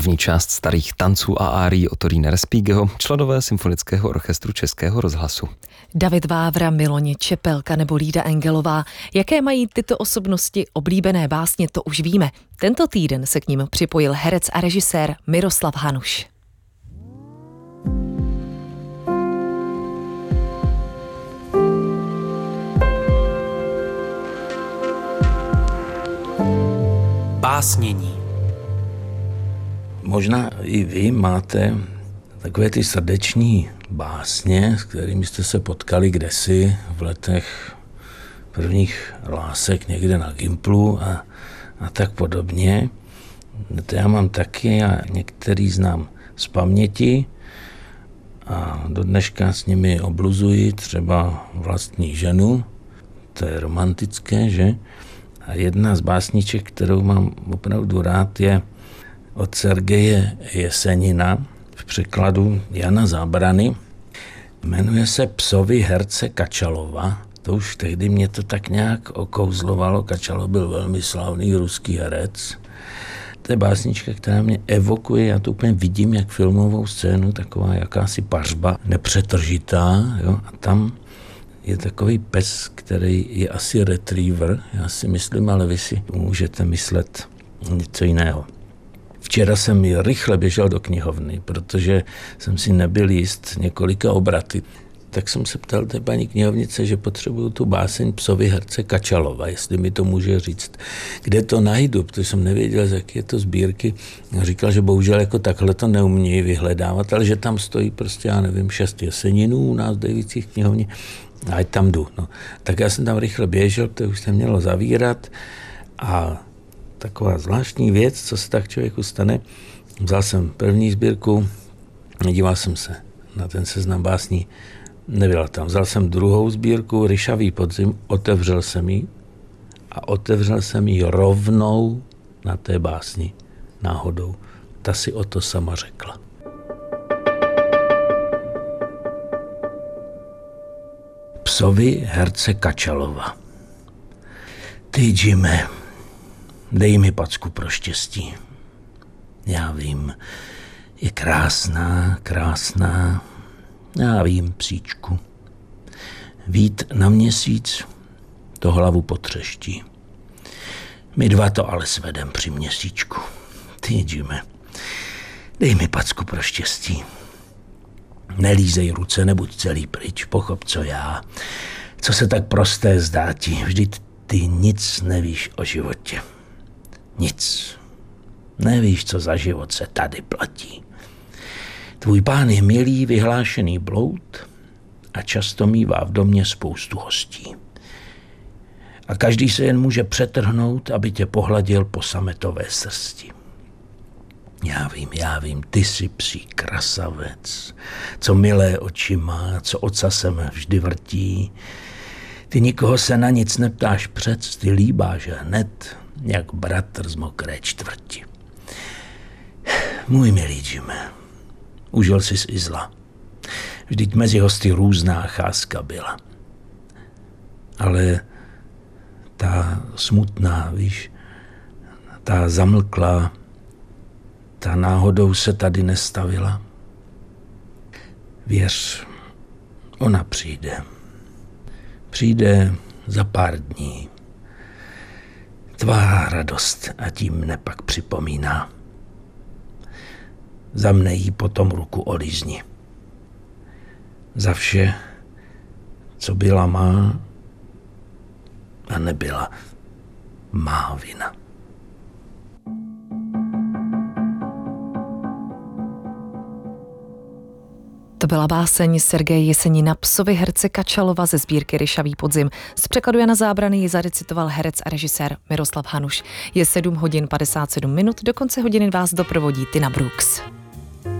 první část starých tanců a árií Ottolína Respighiho, členové Symfonického orchestru Českého rozhlasu. David Vávra, Miloně Čepelka nebo Lída Engelová. Jaké mají tyto osobnosti oblíbené básně, to už víme. Tento týden se k nim připojil herec a režisér Miroslav Hanuš. Básnění. Možná i vy máte takové ty srdeční básně, s kterými jste se potkali kdesi v letech prvních lásek někde na Gimplu a tak podobně. To já mám taky a některý znám z paměti a do dneška s nimi obluzuji třeba vlastní ženu. To je romantické, že? A jedna z básniček, kterou mám opravdu rád, je od Sergeje Jesenina v překladu Jana Zábrany. Jmenuje se Psovi herce Kačalova. To už tehdy mě to tak nějak okouzlovalo. Kačalov byl velmi slavný ruský herec. To je básnička, která mě evokuje, já to úplně vidím, jak filmovou scénu, taková jakási pařba nepřetržitá. Jo? A tam je takový pes, který je asi retriever, já si myslím, ale vy si můžete myslet něco jiného. Včera jsem rychle běžel do knihovny, protože jsem si nebyl jist několika obraty. Tak jsem se ptal té paní knihovnice, že potřebuju tu báseň Psovi herce Kačalova, jestli mi to může říct, kde to najdu, protože jsem nevěděl, z jaké je to sbírky. A říkal, že bohužel jako takhle to neumějí vyhledávat, ale že tam stojí prostě, já nevím, 6 Jeseninů u nás v Dejvicích knihovně. A ať tam jdu. No. Tak já jsem tam rychle běžel, protože už se mělo zavírat a taková zvláštní věc, co se tak člověku stane. Vzal jsem první sbírku, díval jsem se na ten seznam básní, nebyla tam. Vzal jsem druhou sbírku, Ryšavý podzim, otevřel jsem ji rovnou na té básni náhodou. Ta si o to sama řekla. Psovi herce Kačalova. Ty, Jime, dej mi packu pro štěstí. Já vím, je krásná. Já vím, psíčku. Vít na měsíc, to hlavu potřeští. My dva to ale svedem při měsíčku. Ty, Jime, dej mi packu pro štěstí. Nelízej ruce, nebuď celý pryč, pochop, co já. Co se tak prosté zdá ti, vždyť ty nic nevíš o životě. Nic. Nevíš, co za život se tady platí. Tvůj pán je milý, vyhlášený bloud a často mívá v domě spoustu hostí. A každý se jen může přetrhnout, aby tě pohladil po sametové srsti. Já vím, ty jsi psí krasavec, co milé oči má, co ocasem vždy vrtí. Ty nikoho se na nic neptáš přec, ty líbáš hned, jak bratr z mokré čtvrti. Můj milý Jime, užil jsi z Izla. Vždyť mezi hosty různá cházka byla. Ale ta smutná, víš, ta zamlklá, ta náhodou se tady nestavila. Věř, ona přijde. Přijde za pár dní. Tvá radost a tím mne pak připomíná. Za mne jí potom ruku olízni. Za vše, co byla má a nebyla má vina. To byla báseň Sergeje Jesenina Psovi herce Kačalova ze sbírky Ryšavý podzim. Z překladu Jana Zábrany ji zarecitoval herec a režisér Miroslav Hanuš. Je 7 hodin 57 minut, do konce hodiny vás doprovodí Tina Brooks.